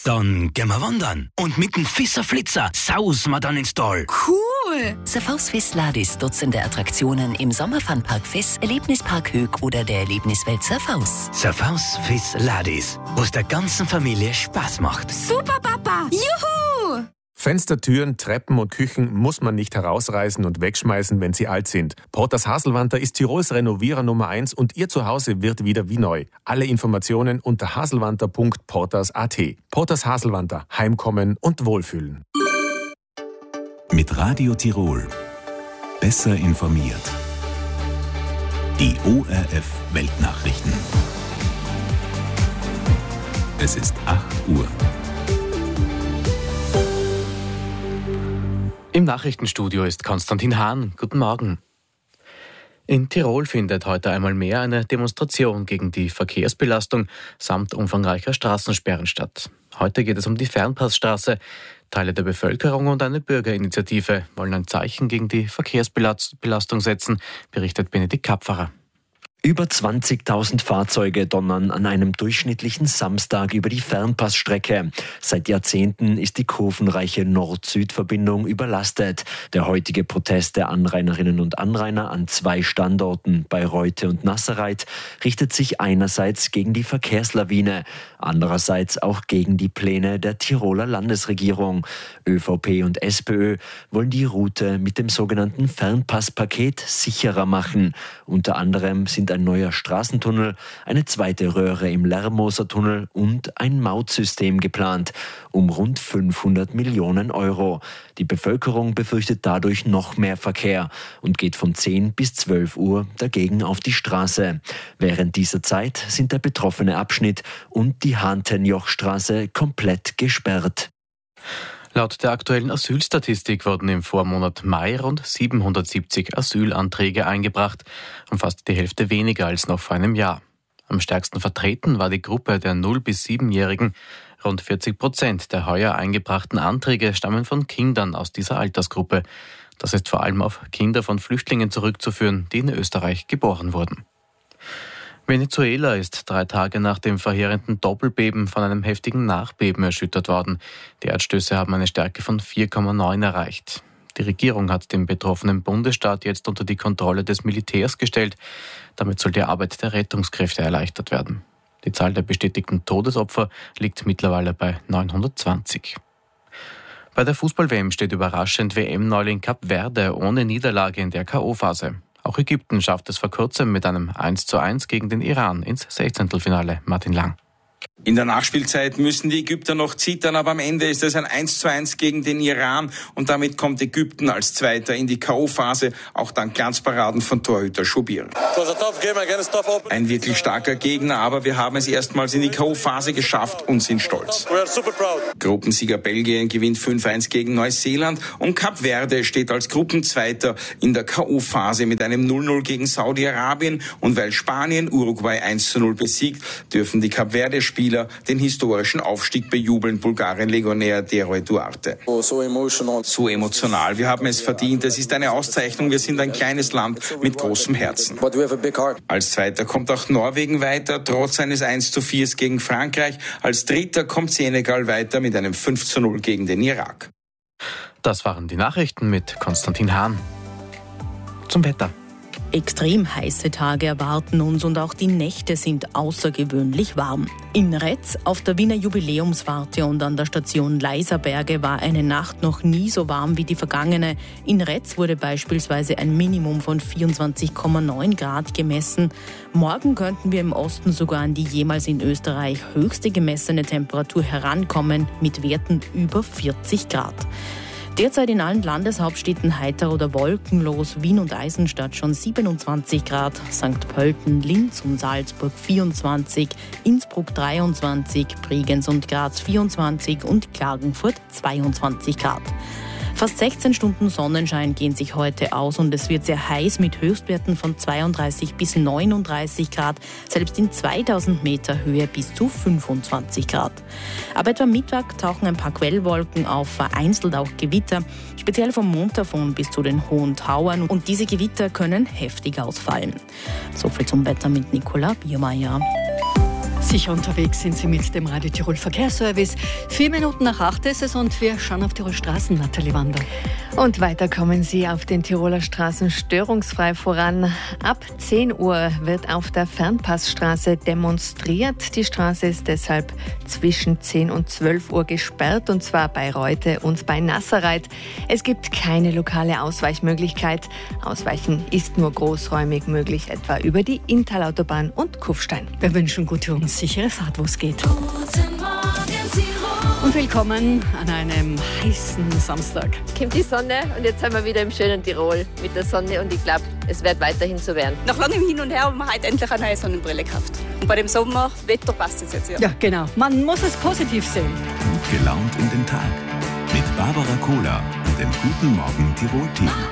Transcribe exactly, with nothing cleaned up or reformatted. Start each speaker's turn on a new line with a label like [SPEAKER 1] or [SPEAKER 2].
[SPEAKER 1] Dann gehen wir wandern. Und mit dem Fisser Flitzer sausen wir dann ins Tal.
[SPEAKER 2] Cool!
[SPEAKER 3] Surfaus Fiss Ladis, Dutzende Attraktionen im Sommerfunpark Fiss, Erlebnispark Höck oder der Erlebniswelt Surfaus.
[SPEAKER 1] Surfaus Fiss Ladis, was der ganzen Familie Spaß macht.
[SPEAKER 2] Super, Papa! Juhu!
[SPEAKER 4] Fenster, Türen, Treppen und Küchen muss man nicht herausreißen und wegschmeißen, wenn sie alt sind. Porters Haselwanter ist Tirols Renovierer Nummer eins und Ihr Zuhause wird wieder wie neu. Alle Informationen unter haselwanter punkt porters punkt at. Porters Haselwanter. Heimkommen und Wohlfühlen.
[SPEAKER 5] Mit Radio Tirol. Besser informiert. Die O R F Weltnachrichten. Es ist acht Uhr.
[SPEAKER 6] Im Nachrichtenstudio ist Konstantin Hahn. Guten Morgen. In Tirol findet heute einmal mehr eine Demonstration gegen die Verkehrsbelastung samt umfangreicher Straßensperren statt. Heute geht es um die Fernpassstraße. Teile der Bevölkerung und eine Bürgerinitiative wollen ein Zeichen gegen die Verkehrsbelastung setzen, berichtet Benedikt Kapferer.
[SPEAKER 7] Über zwanzigtausend Fahrzeuge donnern an einem durchschnittlichen Samstag über die Fernpassstrecke. Seit Jahrzehnten ist die kurvenreiche Nord-Süd-Verbindung überlastet. Der heutige Protest der Anrainerinnen und Anrainer an zwei Standorten, Bayreuth und Nasserreit, richtet sich einerseits gegen die Verkehrslawine, andererseits auch gegen die Pläne der Tiroler Landesregierung. ÖVP und SPÖ wollen die Route mit dem sogenannten Fernpasspaket sicherer machen. Unter anderem sind ein neuer Straßentunnel, eine zweite Röhre im Lermoser Tunnel und ein Mautsystem geplant, um rund fünfhundert Millionen Euro. Die Bevölkerung befürchtet dadurch noch mehr Verkehr und geht von zehn bis zwölf Uhr dagegen auf die Straße. Während dieser Zeit sind der betroffene Abschnitt und die Hahntenjochstraße komplett gesperrt.
[SPEAKER 6] Laut der aktuellen Asylstatistik wurden im Vormonat Mai rund siebenhundertsiebzig Asylanträge eingebracht, um fast die Hälfte weniger als noch vor einem Jahr. Am stärksten vertreten war die Gruppe der null- bis siebenjährigen. Rund vierzig Prozent der heuer eingebrachten Anträge stammen von Kindern aus dieser Altersgruppe. Das ist vor allem auf Kinder von Flüchtlingen zurückzuführen, die in Österreich geboren wurden. Venezuela ist drei Tage nach dem verheerenden Doppelbeben von einem heftigen Nachbeben erschüttert worden. Die Erdstöße haben eine Stärke von vier Komma neun erreicht. Die Regierung hat den betroffenen Bundesstaat jetzt unter die Kontrolle des Militärs gestellt. Damit soll die Arbeit der Rettungskräfte erleichtert werden. Die Zahl der bestätigten Todesopfer liegt mittlerweile bei neunhundertzwanzig. Bei der Fußball-W M steht überraschend W M-Neuling Kap Verde ohne Niederlage in der K O-Phase. Auch Ägypten schafft es vor kurzem mit einem eins zu eins gegen den Iran ins Sechzehntelfinale. Martin Lang.
[SPEAKER 8] In der Nachspielzeit müssen die Ägypter noch zittern, aber am Ende ist es ein eins zu eins gegen den Iran und damit kommt Ägypten als Zweiter in die K O-Phase, auch dank Glanzparaden von Torhüter Shubir. Ein wirklich starker Gegner, aber wir haben es erstmals in die K O-Phase geschafft und sind stolz. Gruppensieger Belgien gewinnt fünf eins gegen Neuseeland und Kap Verde steht als Gruppenzweiter in der K O-Phase mit einem null null gegen Saudi-Arabien und weil Spanien Uruguay eins zu null besiegt, dürfen die Kap Verde-Spieler den historischen Aufstieg bejubeln, Bulgarien-Legionär Deroy Duarte.
[SPEAKER 9] So emotional.
[SPEAKER 8] So emotional. Wir haben es verdient. Es ist eine Auszeichnung. Wir sind ein kleines Land mit großem Herzen. Als Zweiter kommt auch Norwegen weiter, trotz eines eins zu vier gegen Frankreich. Als Dritter kommt Senegal weiter mit einem fünf zu null gegen den Irak.
[SPEAKER 6] Das waren die Nachrichten mit Konstantin Hahn. Zum Wetter.
[SPEAKER 10] Extrem heiße Tage erwarten uns und auch die Nächte sind außergewöhnlich warm. In Retz, auf der Wiener Jubiläumswarte und an der Station Leiserberge war eine Nacht noch nie so warm wie die vergangene. In Retz wurde beispielsweise ein Minimum von vierundzwanzig Komma neun Grad gemessen. Morgen könnten wir im Osten sogar an die jemals in Österreich höchste gemessene Temperatur herankommen, mit Werten über vierzig Grad. Derzeit in allen Landeshauptstädten heiter oder wolkenlos, Wien und Eisenstadt schon siebenundzwanzig Grad, Sankt Pölten, Linz und Salzburg vierundzwanzig, Innsbruck dreiundzwanzig, Bregenz und Graz vierundzwanzig und Klagenfurt zweiundzwanzig Grad. Fast sechzehn Stunden Sonnenschein gehen sich heute aus und es wird sehr heiß mit Höchstwerten von zweiunddreißig bis neununddreißig Grad, selbst in zweitausend Meter Höhe bis zu fünfundzwanzig Grad. Aber etwa Mittag tauchen ein paar Quellwolken auf, vereinzelt auch Gewitter, speziell vom Montafon bis zu den Hohen Tauern, und diese Gewitter können heftig ausfallen. So viel zum Wetter mit Nicola Biermeier.
[SPEAKER 9] Sicher unterwegs sind Sie mit dem Radio Tirol Verkehrsservice. Vier Minuten nach acht ist es und wir schauen auf Tirol Straßen, Nathalie Wander.
[SPEAKER 11] Und weiter kommen Sie auf den Tiroler Straßen störungsfrei voran. Ab zehn Uhr wird auf der Fernpassstraße demonstriert. Die Straße ist deshalb zwischen zehn und zwölf Uhr gesperrt, und zwar bei Reute und bei Nasserreit. Es gibt keine lokale Ausweichmöglichkeit. Ausweichen ist nur großräumig möglich, etwa über die Inntal-Autobahn und Kufstein.
[SPEAKER 9] Wir wünschen gute und sichere Fahrt, wo es geht. Und willkommen an einem heißen Samstag.
[SPEAKER 12] Kommt die Sonne und jetzt sind wir wieder im schönen Tirol mit der Sonne und ich glaube, es wird weiterhin so werden.
[SPEAKER 13] Nach langem Hin und Her haben wir heute endlich eine neue Sonnenbrille gekauft. Und bei dem Sommerwetter passt es jetzt ja.
[SPEAKER 9] Ja, genau. Man muss es positiv sehen.
[SPEAKER 5] Gut gelaunt in den Tag mit Barbara Kohler und dem Guten Morgen Tirol-Team.